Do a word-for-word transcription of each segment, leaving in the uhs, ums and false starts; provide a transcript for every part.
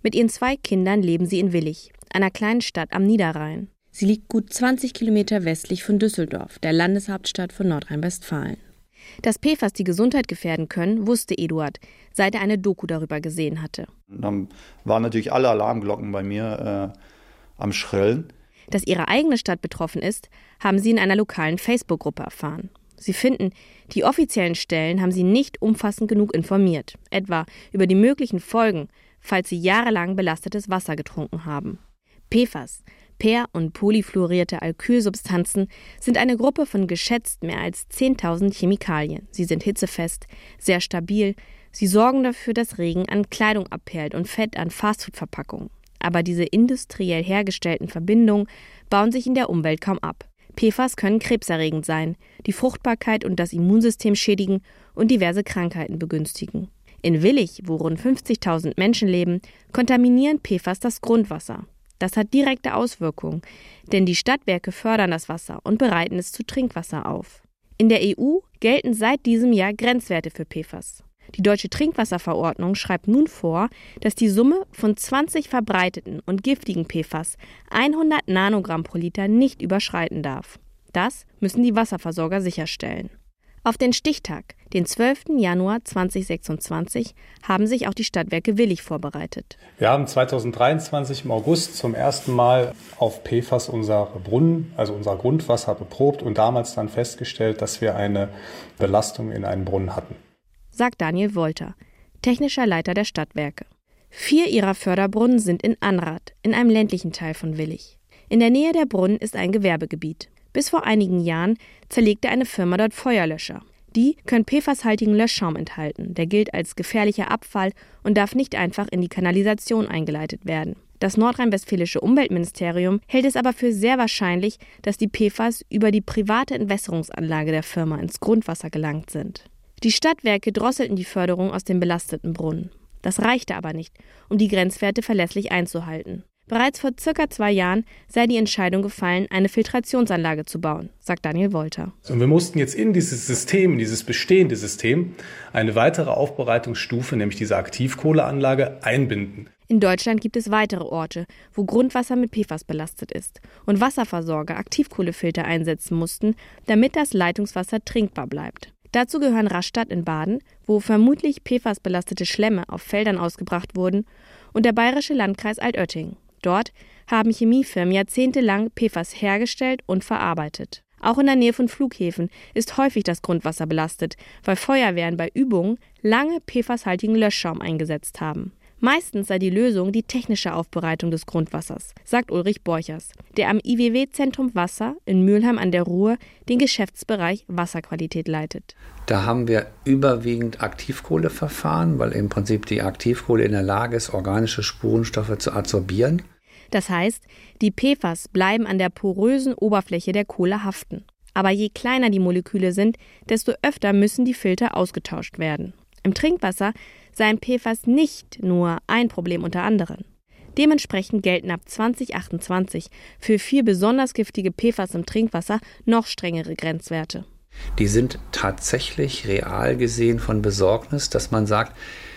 Mit ihren zwei Kindern leben sie in Willich, einer kleinen Stadt am Niederrhein. Sie liegt gut zwanzig Kilometer westlich von Düsseldorf, der Landeshauptstadt von Nordrhein-Westfalen. Dass P F A S die Gesundheit gefährden können, wusste Eduard, seit er eine Doku darüber gesehen hatte. Dann waren natürlich alle Alarmglocken bei mir äh, am Schrillen. Dass ihre eigene Stadt betroffen ist, haben sie in einer lokalen Facebook-Gruppe erfahren. Sie finden, die offiziellen Stellen haben sie nicht umfassend genug informiert, etwa über die möglichen Folgen, falls sie jahrelang belastetes Wasser getrunken haben. P F A S, per- und polyfluorierte Alkylsubstanzen, sind eine Gruppe von geschätzt mehr als zehntausend Chemikalien. Sie sind hitzefest, sehr stabil. Sie sorgen dafür, dass Regen an Kleidung abperlt und Fett an Fastfood-Verpackungen. Aber diese industriell hergestellten Verbindungen bauen sich in der Umwelt kaum ab. P F A S können krebserregend sein, die Fruchtbarkeit und das Immunsystem schädigen und diverse Krankheiten begünstigen. In Willich, wo rund fünfzigtausend Menschen leben, kontaminieren P F A S das Grundwasser. Das hat direkte Auswirkungen, denn die Stadtwerke fördern das Wasser und bereiten es zu Trinkwasser auf. In der E U gelten seit diesem Jahr Grenzwerte für P F A S. Die deutsche Trinkwasserverordnung schreibt nun vor, dass die Summe von zwanzig verbreiteten und giftigen P F A S hundert Nanogramm pro Liter nicht überschreiten darf. Das müssen die Wasserversorger sicherstellen. Auf den Stichtag, den zwölften Januar zweitausendsechsundzwanzig, haben sich auch die Stadtwerke Willich vorbereitet. Wir haben zweitausenddreiundzwanzig im August zum ersten Mal auf P F A S unser Brunnen, also unser Grundwasser, beprobt und damals dann festgestellt, dass wir eine Belastung in einem Brunnen hatten, sagt Daniel Wolter, technischer Leiter der Stadtwerke. Vier ihrer Förderbrunnen sind in Anrath, in einem ländlichen Teil von Willich. In der Nähe der Brunnen ist ein Gewerbegebiet. Bis vor einigen Jahren zerlegte eine Firma dort Feuerlöscher. Die können P F A S-haltigen Löschschaum enthalten. Der gilt als gefährlicher Abfall und darf nicht einfach in die Kanalisation eingeleitet werden. Das nordrhein-westfälische Umweltministerium hält es aber für sehr wahrscheinlich, dass die P F A S über die private Entwässerungsanlage der Firma ins Grundwasser gelangt sind. Die Stadtwerke drosselten die Förderung aus den belasteten Brunnen. Das reichte aber nicht, um die Grenzwerte verlässlich einzuhalten. Bereits vor circa zwei Jahren sei die Entscheidung gefallen, eine Filtrationsanlage zu bauen, sagt Daniel Wolter. Und wir mussten jetzt in dieses System, in dieses bestehende System, eine weitere Aufbereitungsstufe, nämlich diese Aktivkohleanlage, einbinden. In Deutschland gibt es weitere Orte, wo Grundwasser mit P F A S belastet ist und Wasserversorger Aktivkohlefilter einsetzen mussten, damit das Leitungswasser trinkbar bleibt. Dazu gehören Rastatt in Baden, wo vermutlich P F A S-belastete Schlemme auf Feldern ausgebracht wurden, und der bayerische Landkreis Altötting. Dort haben Chemiefirmen jahrzehntelang P F A S hergestellt und verarbeitet. Auch in der Nähe von Flughäfen ist häufig das Grundwasser belastet, weil Feuerwehren bei Übungen lange P F A S-haltigen Löschschaum eingesetzt haben. Meistens sei die Lösung die technische Aufbereitung des Grundwassers, sagt Ulrich Borchers, der am I W W-Zentrum Wasser in Mülheim an der Ruhr den Geschäftsbereich Wasserqualität leitet. Da haben wir überwiegend Aktivkohleverfahren, weil im Prinzip die Aktivkohle in der Lage ist, organische Spurenstoffe zu adsorbieren. Das heißt, die P F A S bleiben an der porösen Oberfläche der Kohle haften. Aber je kleiner die Moleküle sind, desto öfter müssen die Filter ausgetauscht werden. Im Trinkwasser seien P F A S nicht nur ein Problem unter anderen. Dementsprechend gelten ab zweitausendachtundzwanzig für vier besonders giftige P F A S im Trinkwasser noch strengere Grenzwerte. Die sind tatsächlich real gesehen von Besorgnis, dass man sagt,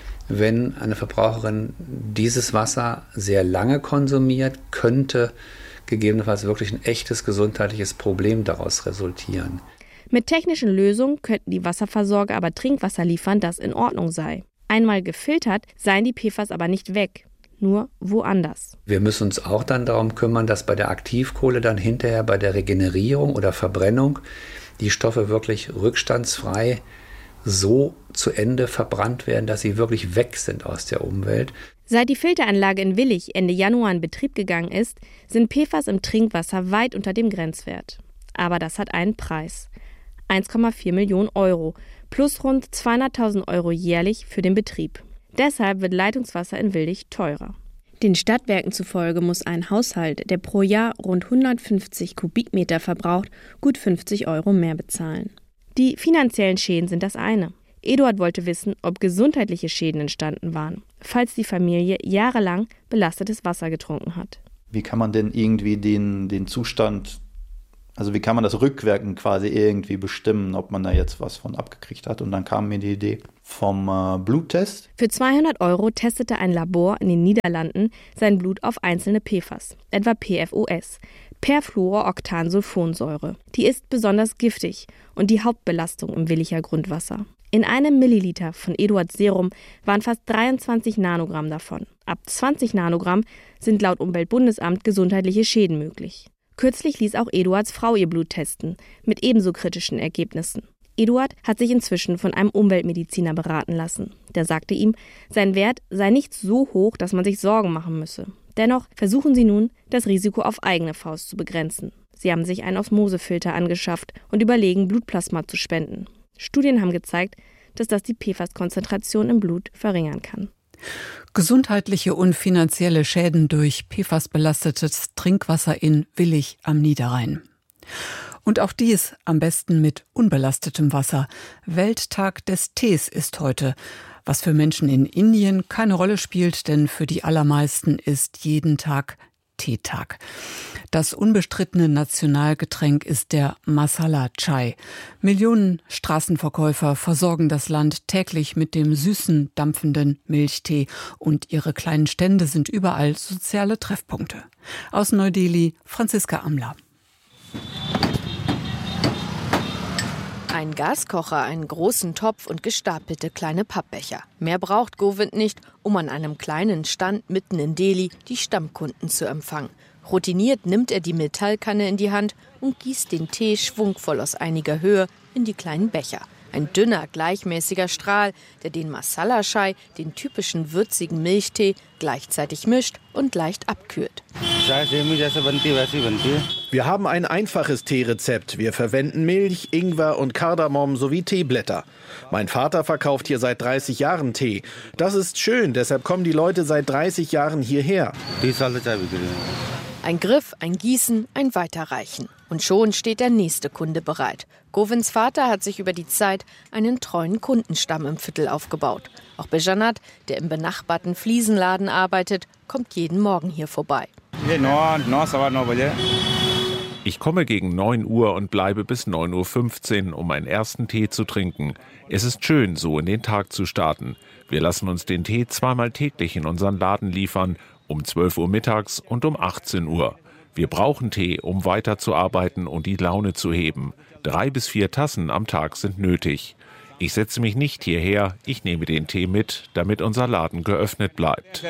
wenn eine Verbraucherin dieses Wasser sehr lange konsumiert, könnte gegebenenfalls wirklich ein echtes gesundheitliches Problem daraus resultieren. Mit technischen Lösungen könnten die Wasserversorger aber Trinkwasser liefern, das in Ordnung sei. Einmal gefiltert, seien die P F A S aber nicht weg, nur woanders. Wir müssen uns auch dann darum kümmern, dass bei der Aktivkohle dann hinterher bei der Regenerierung oder Verbrennung die Stoffe wirklich rückstandsfrei so zu Ende verbrannt werden, dass sie wirklich weg sind aus der Umwelt. Seit die Filteranlage in Willich Ende Januar in Betrieb gegangen ist, sind P F A S im Trinkwasser weit unter dem Grenzwert. Aber das hat einen Preis. eins Komma vier Millionen Euro plus rund zweihunderttausend Euro jährlich für den Betrieb. Deshalb wird Leitungswasser in Willich teurer. Den Stadtwerken zufolge muss ein Haushalt, der pro Jahr rund hundertfünfzig Kubikmeter verbraucht, gut fünfzig Euro mehr bezahlen. Die finanziellen Schäden sind das eine. Eduard wollte wissen, ob gesundheitliche Schäden entstanden waren, falls die Familie jahrelang belastetes Wasser getrunken hat. Wie kann man denn irgendwie den, den Zustand Also wie kann man das rückwirkend quasi irgendwie bestimmen, ob man da jetzt was von abgekriegt hat. Und dann kam mir die Idee vom äh, Bluttest. Für zweihundert Euro testete ein Labor in den Niederlanden sein Blut auf einzelne P F A S, etwa P F O S, Perfluoroktansulfonsäure. Die ist besonders giftig und die Hauptbelastung im Willicher Grundwasser. In einem Milliliter von Eduards Serum waren fast dreiundzwanzig Nanogramm davon. Ab zwanzig Nanogramm sind laut Umweltbundesamt gesundheitliche Schäden möglich. Kürzlich ließ auch Eduards Frau ihr Blut testen, mit ebenso kritischen Ergebnissen. Eduard hat sich inzwischen von einem Umweltmediziner beraten lassen. Der sagte ihm, sein Wert sei nicht so hoch, dass man sich Sorgen machen müsse. Dennoch versuchen sie nun, das Risiko auf eigene Faust zu begrenzen. Sie haben sich einen Osmosefilter angeschafft und überlegen, Blutplasma zu spenden. Studien haben gezeigt, dass das die P F A S-Konzentration im Blut verringern kann. Gesundheitliche und finanzielle Schäden durch P F A S-belastetes Trinkwasser in Willich am Niederrhein. Und auch dies am besten mit unbelastetem Wasser. Welttag des Tees ist heute, was für Menschen in Indien keine Rolle spielt, denn für die allermeisten ist jeden Tag Teetag. Das unbestrittene Nationalgetränk ist der Masala Chai. Millionen Straßenverkäufer versorgen das Land täglich mit dem süßen, dampfenden Milchtee und ihre kleinen Stände sind überall soziale Treffpunkte. Aus Neu-Delhi, Franziska Amler. Ein Gaskocher, einen großen Topf und gestapelte kleine Pappbecher. Mehr braucht Govind nicht, um an einem kleinen Stand mitten in Delhi die Stammkunden zu empfangen. Routiniert nimmt er die Metallkanne in die Hand und gießt den Tee schwungvoll aus einiger Höhe in die kleinen Becher. Ein dünner, gleichmäßiger Strahl, der den Masala Chai, den typischen würzigen Milchtee, gleichzeitig mischt und leicht abkühlt. Wir haben ein einfaches Teerezept. Wir verwenden Milch, Ingwer und Kardamom sowie Teeblätter. Mein Vater verkauft hier seit dreißig Jahren Tee. Das ist schön, deshalb kommen die Leute seit dreißig Jahren hierher. Ein Griff, ein Gießen, ein Weiterreichen. Und schon steht der nächste Kunde bereit. Govinds Vater hat sich über die Zeit einen treuen Kundenstamm im Viertel aufgebaut. Auch Bejanat, der im benachbarten Fliesenladen arbeitet, kommt jeden Morgen hier vorbei. Ich komme gegen neun Uhr und bleibe bis neun Uhr fünfzehn, um meinen ersten Tee zu trinken. Es ist schön, so in den Tag zu starten. Wir lassen uns den Tee zweimal täglich in unseren Laden liefern, um zwölf Uhr mittags und um achtzehn Uhr. Wir brauchen Tee, um weiterzuarbeiten und die Laune zu heben. Drei bis vier Tassen am Tag sind nötig. Ich setze mich nicht hierher, ich nehme den Tee mit, damit unser Laden geöffnet bleibt.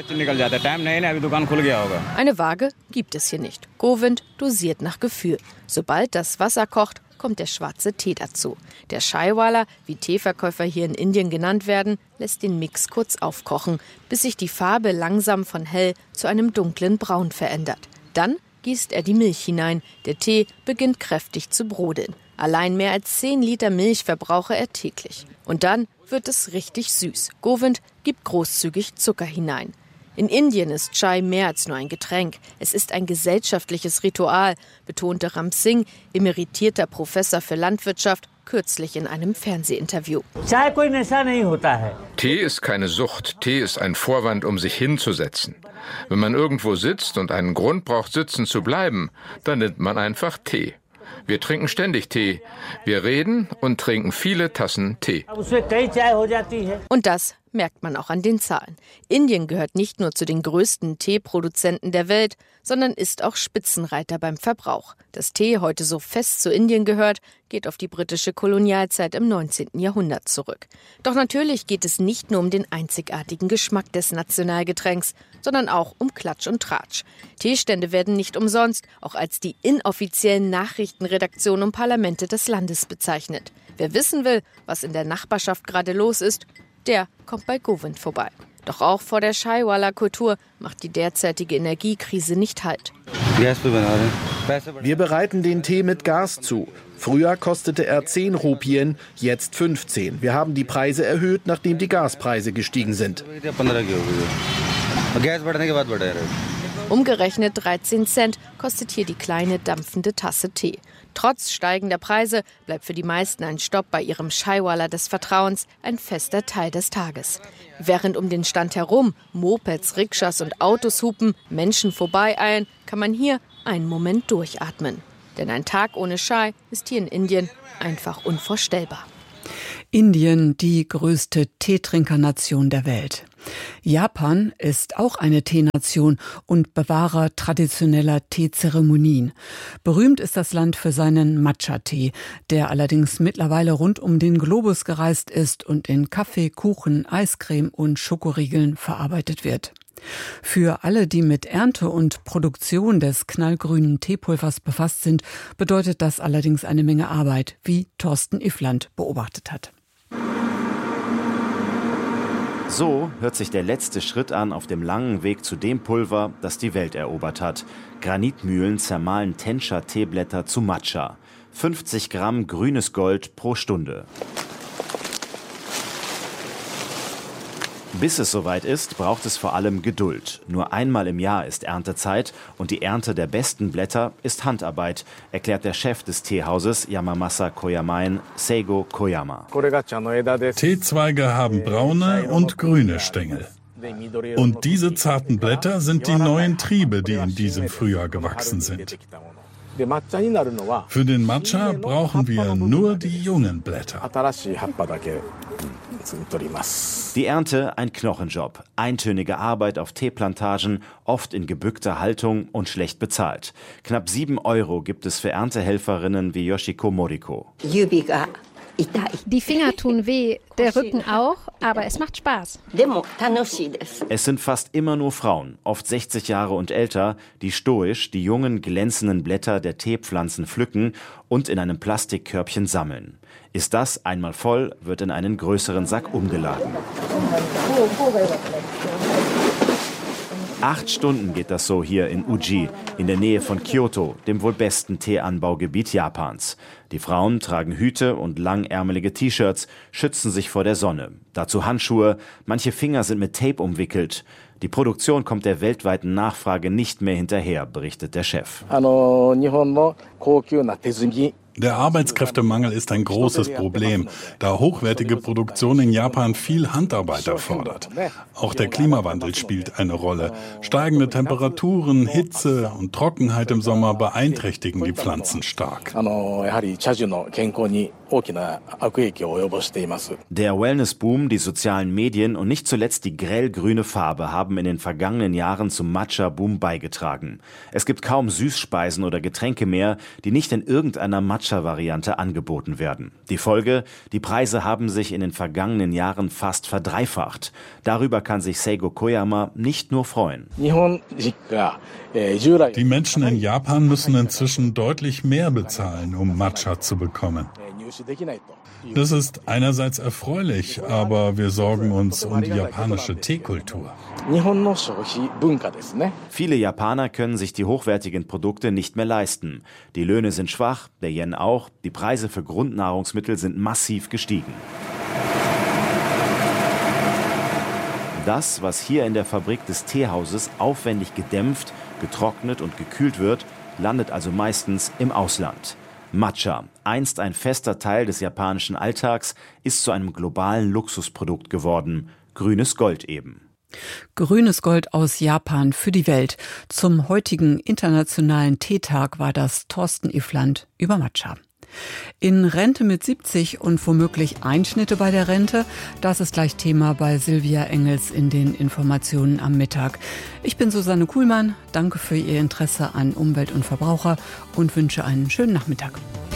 Eine Waage gibt es hier nicht. Govind dosiert nach Gefühl. Sobald das Wasser kocht, kommt der schwarze Tee dazu. Der Chaiwala, wie Teeverkäufer hier in Indien genannt werden, lässt den Mix kurz aufkochen, bis sich die Farbe langsam von hell zu einem dunklen Braun verändert. Dann gießt er die Milch hinein. Der Tee beginnt kräftig zu brodeln. Allein mehr als zehn Liter Milch verbrauche er täglich. Und dann wird es richtig süß. Govind gibt großzügig Zucker hinein. In Indien ist Chai mehr als nur ein Getränk. Es ist ein gesellschaftliches Ritual, betonte Ram Singh, emeritierter Professor für Landwirtschaft, kürzlich in einem Fernsehinterview. Tee ist keine Sucht. Tee ist ein Vorwand, um sich hinzusetzen. Wenn man irgendwo sitzt und einen Grund braucht, sitzen zu bleiben, dann nimmt man einfach Tee. Wir trinken ständig Tee. Wir reden und trinken viele Tassen Tee. Und das merkt man auch an den Zahlen. Indien gehört nicht nur zu den größten Teeproduzenten der Welt, sondern ist auch Spitzenreiter beim Verbrauch. Dass Tee heute so fest zu Indien gehört, geht auf die britische Kolonialzeit im neunzehnten Jahrhundert zurück. Doch natürlich geht es nicht nur um den einzigartigen Geschmack des Nationalgetränks, sondern auch um Klatsch und Tratsch. Teestände werden nicht umsonst auch als die inoffiziellen Nachrichtenredaktionen und Parlamente des Landes bezeichnet. Wer wissen will, was in der Nachbarschaft gerade los ist, der kommt bei Govind vorbei. Doch auch vor der Chaiwala-Kultur macht die derzeitige Energiekrise nicht Halt. Wir bereiten den Tee mit Gas zu. Früher kostete er zehn Rupien, jetzt fünfzehn. Wir haben die Preise erhöht, nachdem die Gaspreise gestiegen sind. Umgerechnet dreizehn Cent kostet hier die kleine dampfende Tasse Tee. Trotz steigender Preise bleibt für die meisten ein Stopp bei ihrem Chaiwala des Vertrauens ein fester Teil des Tages. Während um den Stand herum Mopeds, Rikschas und Autos hupen, Menschen vorbeieilen, kann man hier einen Moment durchatmen. Denn ein Tag ohne Chai ist hier in Indien einfach unvorstellbar. Indien, die größte Teetrinkernation der Welt. Japan ist auch eine Teenation und Bewahrer traditioneller Teezeremonien. Berühmt ist das Land für seinen Matcha-Tee, der allerdings mittlerweile rund um den Globus gereist ist und in Kaffee, Kuchen, Eiscreme und Schokoriegeln verarbeitet wird. Für alle, die mit Ernte und Produktion des knallgrünen Teepulvers befasst sind, bedeutet das allerdings eine Menge Arbeit, wie Thorsten Iffland beobachtet hat. So hört sich der letzte Schritt an auf dem langen Weg zu dem Pulver, das die Welt erobert hat. Granitmühlen zermahlen Tencha-Teeblätter zu Matcha. fünfzig Gramm grünes Gold pro Stunde. Bis es soweit ist, braucht es vor allem Geduld. Nur einmal im Jahr ist Erntezeit und die Ernte der besten Blätter ist Handarbeit, erklärt der Chef des Teehauses Yamamasa Koyamaen, Seigo Koyama. Teezweige haben braune und grüne Stängel. Und diese zarten Blätter sind die neuen Triebe, die in diesem Frühjahr gewachsen sind. Für den Matcha brauchen wir nur die jungen Blätter. Die Ernte ein Knochenjob, eintönige Arbeit auf Teeplantagen, oft in gebückter Haltung und schlecht bezahlt. Knapp sieben Euro gibt es für Erntehelferinnen wie Yoshiko Moriko. Die Finger tun weh, der Rücken auch, aber es macht Spaß. Es sind fast immer nur Frauen, oft sechzig Jahre und älter, die stoisch die jungen, glänzenden Blätter der Teepflanzen pflücken und in einem Plastikkörbchen sammeln. Ist das einmal voll, wird in einen größeren Sack umgeladen. Acht Stunden geht das so hier in Uji, in der Nähe von Kyoto, dem wohl besten Teeanbaugebiet Japans. Die Frauen tragen Hüte und langärmelige T-Shirts, schützen sich vor der Sonne. Dazu Handschuhe, manche Finger sind mit Tape umwickelt. Die Produktion kommt der weltweiten Nachfrage nicht mehr hinterher, berichtet der Chef. Der Arbeitskräftemangel ist ein großes Problem, da hochwertige Produktion in Japan viel Handarbeit erfordert. Auch der Klimawandel spielt eine Rolle. Steigende Temperaturen, Hitze und Trockenheit im Sommer beeinträchtigen die Pflanzen stark. Der Wellness-Boom, die sozialen Medien und nicht zuletzt die grellgrüne Farbe haben in den vergangenen Jahren zum Matcha-Boom beigetragen. Es gibt kaum Süßspeisen oder Getränke mehr, die nicht in irgendeiner Matcha-Variante angeboten werden. Die Folge: Die Preise haben sich in den vergangenen Jahren fast verdreifacht. Darüber kann sich Seigo Koyama nicht nur freuen. Die Menschen in Japan müssen inzwischen deutlich mehr bezahlen, um Matcha zu bekommen. Das ist einerseits erfreulich, aber wir sorgen uns um die japanische Teekultur. Viele Japaner können sich die hochwertigen Produkte nicht mehr leisten. Die Löhne sind schwach, der Yen auch, die Preise für Grundnahrungsmittel sind massiv gestiegen. Das, was hier in der Fabrik des Teehauses aufwendig gedämpft, getrocknet und gekühlt wird, landet also meistens im Ausland. Matcha, einst ein fester Teil des japanischen Alltags, ist zu einem globalen Luxusprodukt geworden. Grünes Gold eben. Grünes Gold aus Japan für die Welt. Zum heutigen internationalen Teetag war das Thorsten Iffland über Matcha. In Rente mit siebzig und womöglich Einschnitte bei der Rente, das ist gleich Thema bei Silvia Engels in den Informationen am Mittag. Ich bin Susanne Kuhlmann, danke für Ihr Interesse an Umwelt und Verbraucher und wünsche einen schönen Nachmittag.